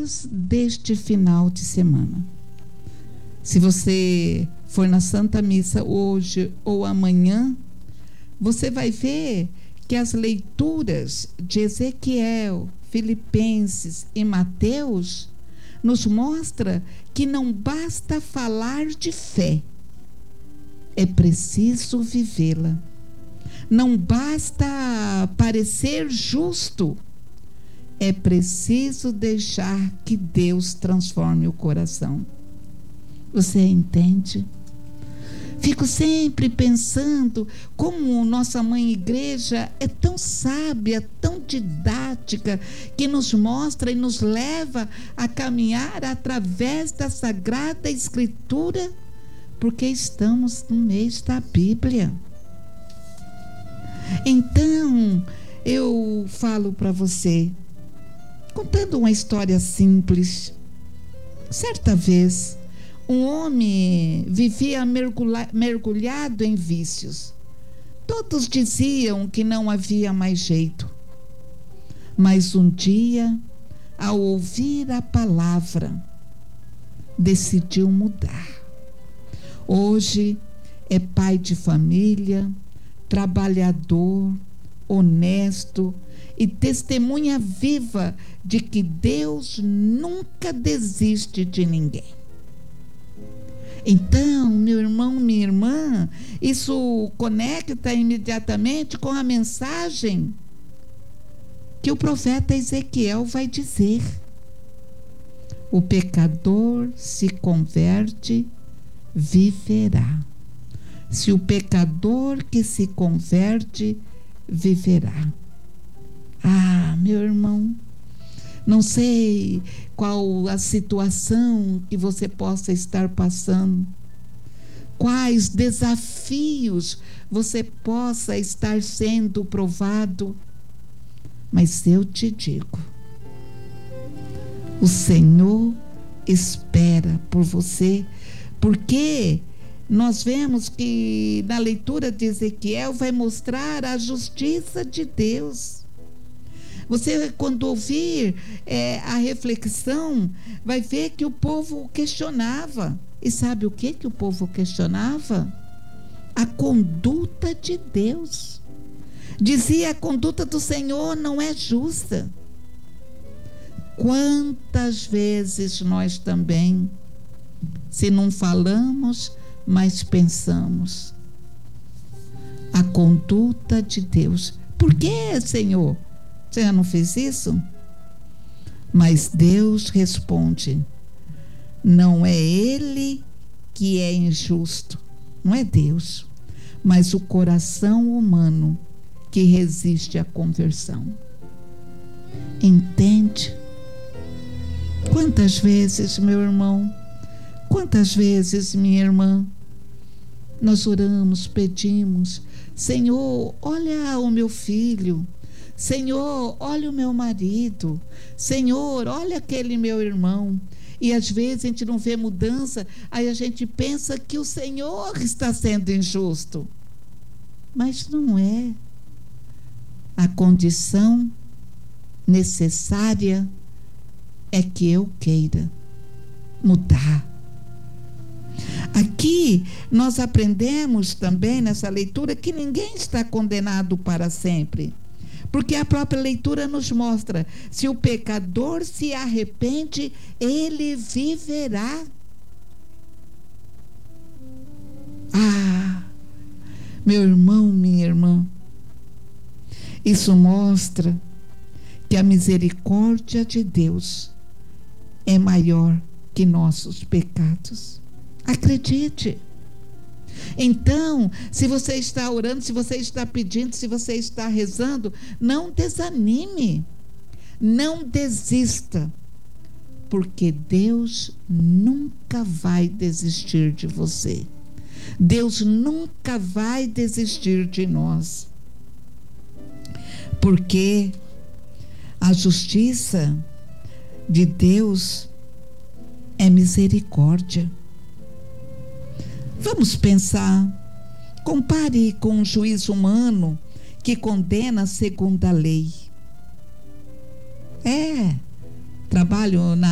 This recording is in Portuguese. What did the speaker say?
temas deste final de semana. Se você for na Santa Missa hoje ou amanhã, você vai ver que as leituras de Ezequiel, Filipenses e Mateus nos mostra que não basta falar de fé, é preciso vivê-la. Não basta parecer justo, é preciso deixar que Deus transforme o coração. Você entende? Fico sempre pensando como nossa mãe igreja é tão sábia, tão didática, que nos mostra e nos leva a caminhar através da Sagrada Escritura, porque estamos no mês da Bíblia. Então, eu falo para você, contando uma história simples. Certa vez, um homem vivia mergulhado em vícios. Todos diziam que não havia mais jeito. Mas um dia, ao ouvir a palavra, decidiu mudar. Hoje é pai de família, trabalhador, honesto e testemunha viva de que Deus nunca desiste de ninguém. Então, meu irmão, minha irmã, isso conecta imediatamente com a mensagem que o profeta Ezequiel vai dizer. O pecador se converte, viverá. Se o pecador que se converte, viverá. Ah, meu irmão, não sei qual a situação que você possa estar passando, quais desafios você possa estar sendo provado, mas eu te digo, o Senhor espera por você, porque nós vemos que na leitura de Ezequiel vai mostrar a justiça de Deus. Você, quando ouvir a reflexão, vai ver que o povo questionava. E sabe o que o povo questionava? A conduta de Deus. Dizia: a conduta do Senhor não é justa. Quantas vezes nós também, se não falamos, mas pensamos, a conduta de Deus. Por que, Senhor? Você já não fez isso? Mas Deus responde: não é Ele que é injusto, não é Deus, mas o coração humano que resiste à conversão. Entende? Quantas vezes, meu irmão, quantas vezes, minha irmã, nós oramos, pedimos: Senhor, olha o meu filho, Senhor, olha o meu marido, Senhor, olha aquele meu irmão. E às vezes a gente não vê mudança, aí a gente pensa que o Senhor está sendo injusto. Mas não é. A condição necessária é que eu queira mudar. Aqui nós aprendemos também nessa leitura que ninguém está condenado para sempre. Porque a própria leitura nos mostra: se o pecador se arrepende, ele viverá. Ah, meu irmão, minha irmã, isso mostra que a misericórdia de Deus é maior que nossos pecados. Acredite. Então, se você está orando, se você está pedindo, se você está rezando, não desanime, não desista, porque Deus nunca vai desistir de você. Deus nunca vai desistir de nós, porque a justiça de Deus é misericórdia. Vamos pensar, compare com um juiz humano que condena segundo a lei. Trabalho na